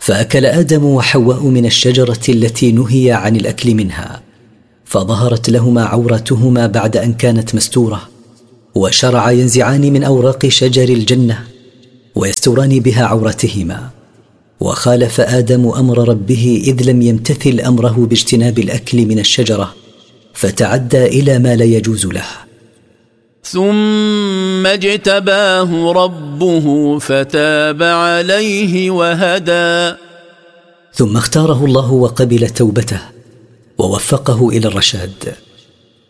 فأكل آدم وحواء من الشجرة التي نهي عن الأكل منها، فظهرت لهما عورتهما بعد أن كانت مستورة، وشرعا ينزعان من أوراق شجر الجنة ويستوران بها عورتهما. وخالف آدم أمر ربه إذ لم يمتثل أمره باجتناب الأكل من الشجرة، فتعدى إلى ما لا يجوز له. ثم اجتباه ربه فتاب عليه وهدى. ثم اختاره الله وقبل توبته ووفقه إلى الرشاد.